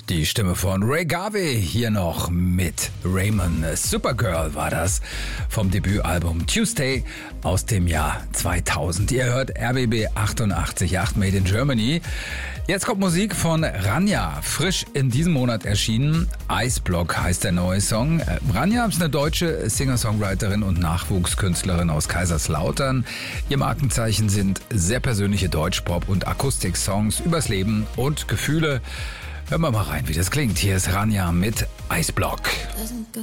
Die Stimme von Ray Garvey hier noch mit Raymond. Supergirl war das vom Debütalbum Tuesday aus dem Jahr 2000. Ihr hört RBB 88.8 Made in Germany. Jetzt kommt Musik von Rania, frisch in diesem Monat erschienen. Eisblock heißt der neue Song. Rania ist eine deutsche Singer-Songwriterin und Nachwuchskünstlerin aus Kaiserslautern. Ihr Markenzeichen sind sehr persönliche Deutschpop- und Akustik-Songs übers Leben und Gefühle. Hören wir mal rein, wie das klingt. Hier ist Rania mit Eisblock.